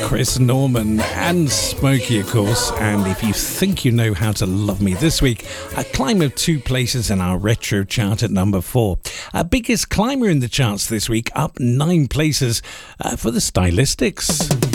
Chris Norman and Smokey, of course. And If You Think You Know How to Love Me this week, a climb of 2 places in our retro chart at number 4. Our biggest climber in the charts this week, up 9 places for the Stylistics.